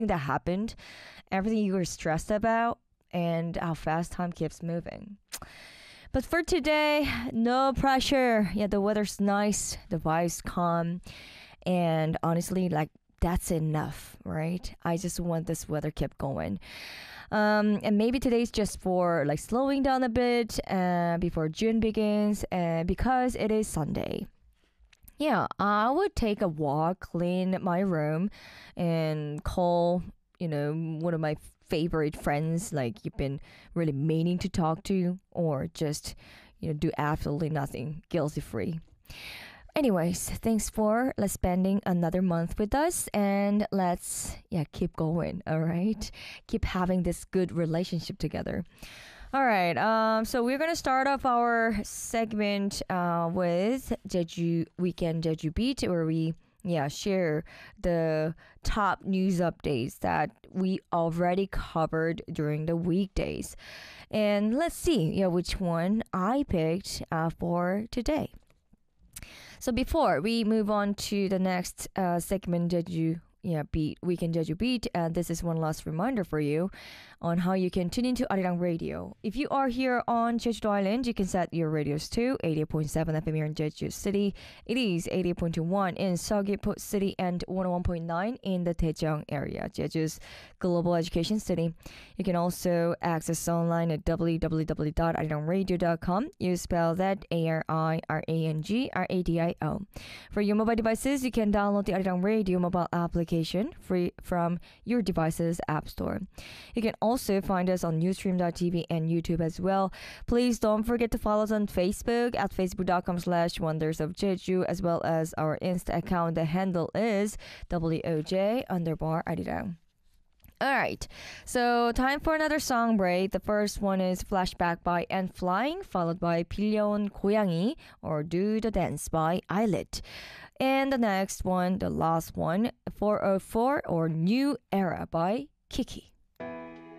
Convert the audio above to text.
that happened, everything you were stressed about, and how fast time keeps moving. But for today, no pressure. Yeah, the weather's nice, the vibe's calm, and honestly, like that's enough, right? I just want this weather keep going. And maybe today's just for like slowing down a bit before June begins, because it is Sunday. Yeah, I would take a walk, clean my room, and call, one of my favorite friends, like you've been really meaning to talk to, or just, do absolutely nothing, guilty free. Anyways, thanks for spending another month with us, and let's keep going. All right, keep having this good relationship together. All right. So we're gonna start off our segment with Jeju Weekend Jeju Beat, where we share the top news updates that we already covered during the weekdays, and let's see which one I picked for today. So before we move on to the next segment, Jeju Beat, Weekend Jeju Beat, and this is one last reminder for you on how you can tune into Arirang Radio. If you are here on Jeju Island, you can set your radios to 88.7 FM here in Jeju City. It is 88.1 in Seogwipo City and 101.9 in the Daejeong area, Jeju's global education city. You can also access online at www.arirangradio.com. You spell that ARIRANGRADIO. For your mobile devices, you can download the Arirang Radio mobile application free from your device's app store. You can also find us on Newsstream.tv and YouTube as well. Please don't forget to follow us on Facebook at facebook.com/Wonders of Jeju, as well as our Insta account. The handle is WOJ_Arirang. All right, so time for another song break. The first one is Flashback by And Flying, followed by 빌려온 고양이 or Do the Dance by Eyelet. And the next one, the last one, 404 or New Era by Kiki.